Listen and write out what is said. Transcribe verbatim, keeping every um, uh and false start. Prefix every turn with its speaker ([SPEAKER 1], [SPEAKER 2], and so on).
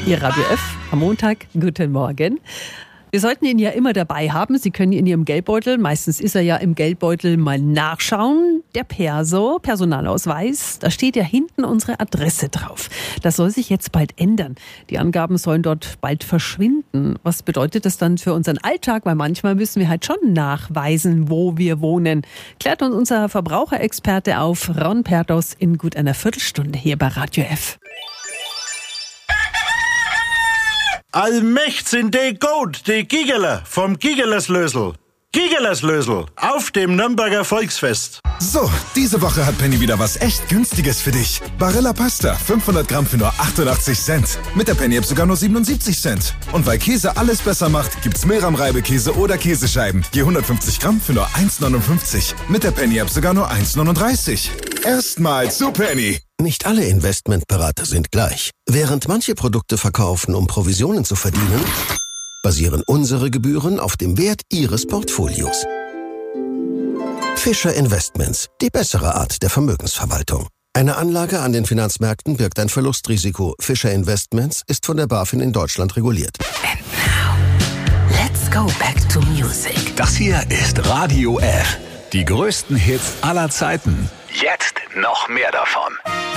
[SPEAKER 1] Ihr Radio F am Montag. Guten Morgen. Wir sollten ihn ja immer dabei haben. Sie können in Ihrem Geldbeutel, meistens ist er ja im Geldbeutel, mal nachschauen. Der Perso, Personalausweis, da steht ja hinten unsere Adresse drauf. Das soll sich jetzt bald ändern. Die Angaben sollen dort bald verschwinden. Was bedeutet das dann für unseren Alltag? Weil manchmal müssen wir halt schon nachweisen, wo wir wohnen. Klärt uns unser Verbraucherexperte auf, Ron Perdos, in gut einer Viertelstunde hier bei Radio F.
[SPEAKER 2] Allmächt sind die gut, die Gigerler vom Gigerlerslösel. Gigerlerslösel auf dem Nürnberger Volksfest.
[SPEAKER 3] So, diese Woche hat Penny wieder was echt Günstiges für dich. Barilla Pasta, fünfhundert Gramm für nur achtundachtzig Cent. Mit der Penny-App sogar nur siebenundsiebzig Cent. Und weil Käse alles besser macht, gibt's Meram-Reibekäse oder Käsescheiben. Je hundertfünfzig Gramm für nur eins neunundfünfzig. Mit der Penny-App sogar nur eins neununddreißig. Erstmal zu Penny.
[SPEAKER 4] Nicht alle Investmentberater sind gleich. Während manche Produkte verkaufen, um Provisionen zu verdienen, basieren unsere Gebühren auf dem Wert Ihres Portfolios. Fischer Investments, die bessere Art der Vermögensverwaltung. Eine Anlage an den Finanzmärkten birgt ein Verlustrisiko. Fischer Investments ist von der BaFin in Deutschland reguliert.
[SPEAKER 5] And now, let's go back to music.
[SPEAKER 6] Das hier ist Radio F. Die größten Hits aller Zeiten. Jetzt noch mehr davon.